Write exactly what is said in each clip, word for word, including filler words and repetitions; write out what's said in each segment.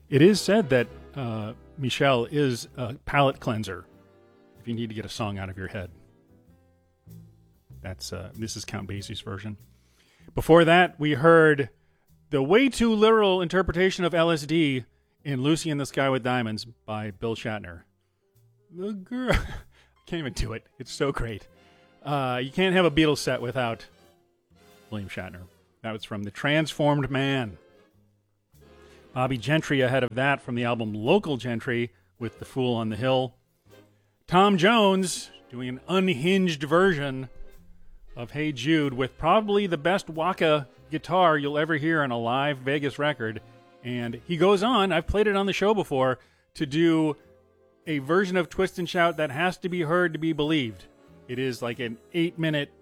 It is said that uh, Michelle is a palate cleanser if you need to get a song out of your head. That's uh, this is Count Basie's version. Before that, we heard the way too literal interpretation of L S D in Lucy in the Sky with Diamonds by Bill Shatner. The girl... I can't even do it. It's so great. Uh, you can't have a Beatles set without William Shatner. That was from The Transformed Man. Bobby Gentry ahead of that from the album Local Gentry with The Fool on the Hill. Tom Jones doing an unhinged version of Hey Jude with probably the best waka guitar you'll ever hear on a live Vegas record. And he goes on, I've played it on the show before, to do a version of Twist and Shout that has to be heard to be believed. It is like an eight-minute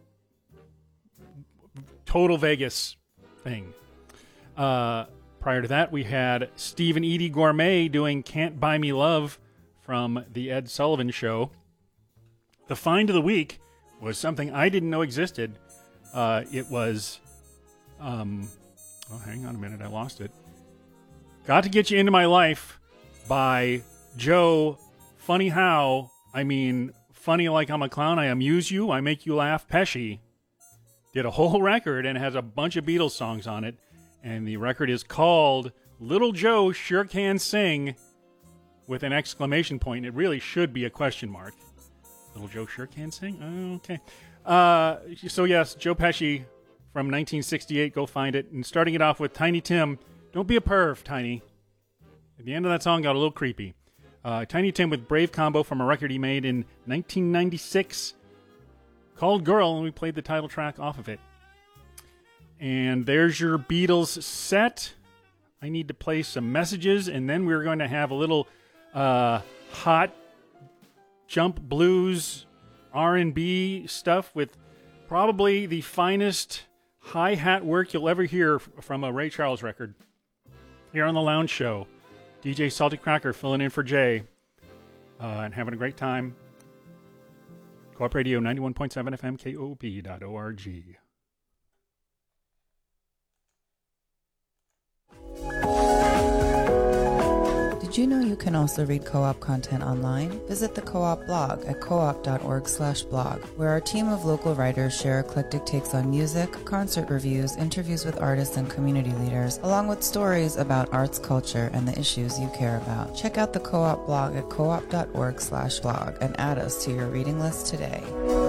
total Vegas thing. Uh, prior to that, we had Steve and Edie Gourmet doing Can't Buy Me Love from The Ed Sullivan Show. The find of the week was something I didn't know existed. Uh, it was... Um, oh, hang on a minute. I lost it. Got to Get You Into My Life by Joe Funny How. I mean, funny like I'm a clown. I amuse you. I make you laugh. Pesci did a whole record and has a bunch of Beatles songs on it. And the record is called Little Joe Sure Can Sing with an exclamation point. It really should be a question mark. Little Joe Sure Can Sing? Oh, okay. Uh, so, yes, Joe Pesci from nineteen sixty-eight. Go find it. And starting it off with Tiny Tim. Don't be a perv, Tiny. At the end of that song got a little creepy. Uh, Tiny Tim with Brave Combo from a record he made in nineteen ninety-six called Girl, and we played the title track off of it. And there's your Beatles set. I need to play some messages, and then we're going to have a little uh, hot jump blues R and B stuff with probably the finest hi-hat work you'll ever hear from a Ray Charles record. Here on the Lounge Show, D J Salty Cracker filling in for Jay uh, and having a great time. Co-op Radio ninety-one point seven F M, K O P dot org. Did you know you can also read Co-op content online? Visit the Co-op blog at co-op dot org slash blog, where our team of local writers share eclectic takes on music, concert reviews, interviews with artists and community leaders, along with stories about arts, culture, and the issues you care about. Check out the Co-op blog at co-op dot org slash blog and add us to your reading list today.